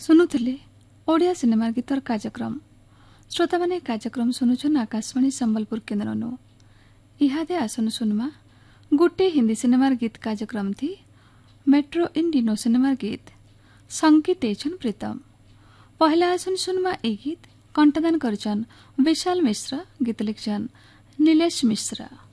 शुणुले Odia cinema गीतर कार्यक्रम श्रोता माने कार्यक्रम सुनुछन आकाशवाणी संबलपुर केन्द्रनु इहादे आसन सुनमा गोटे हिंदी सिनेमार गीत कार्यक्रम थी मेट्रो इंडिनो सिनेमार गीत संगीत एछन प्रीतम पहला आसन सुनमा ए गीत कंठदान करचन विशाल मिश्र गीत लिखचन नीलेश मिश्रा।